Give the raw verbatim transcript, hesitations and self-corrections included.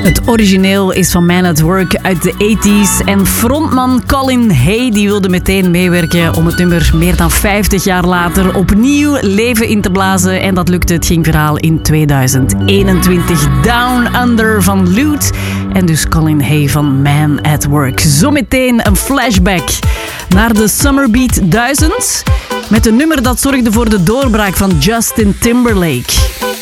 Het origineel is van Man at Work uit de tachtiger en frontman Colin Hay die wilde meteen meewerken om het nummer meer dan vijftig jaar later opnieuw leven in te blazen. En dat lukte. Het ging viraal in tweeduizend eenentwintig. Down Under van Lute en dus Colin Hay van Man at Work. Zometeen een flashback naar de Summerbeat duizend met een nummer dat zorgde voor de doorbraak van Justin Timberlake.